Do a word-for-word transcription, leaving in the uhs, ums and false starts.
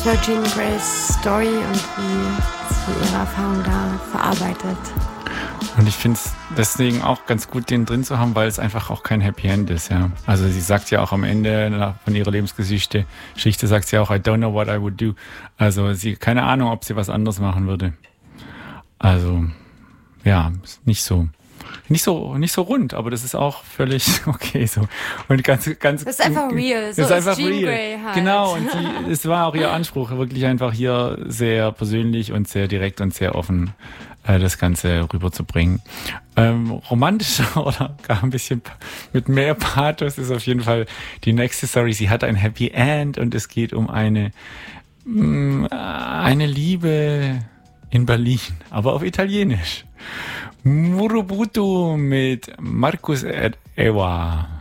über Jean Greys Story und wie sie ihre Erfahrung da verarbeitet. Und ich finde es deswegen auch ganz gut, den drin zu haben, weil es einfach auch kein Happy End ist, ja. Also sie sagt ja auch am Ende von ihrer Lebensgeschichte, Geschichte sagt sie auch, I don't know what I would do. Also sie, keine Ahnung, ob sie was anderes machen würde. Also, ja, nicht so, nicht so, nicht so rund, aber das ist auch völlig okay so. Und ganz, ganz. Das ist einfach real, so ist, einfach ist Jean real. Grey halt. Genau, und sie, es war auch ihr Anspruch, wirklich einfach hier sehr persönlich und sehr direkt und sehr offen das Ganze rüberzubringen. Ähm, romantischer oder gar ein bisschen mit mehr Pathos ist auf jeden Fall die nächste Story. Sie hat ein Happy End und es geht um eine, eine Liebe in Berlin, aber auf Italienisch. Murubutu mit Marcus Ewa.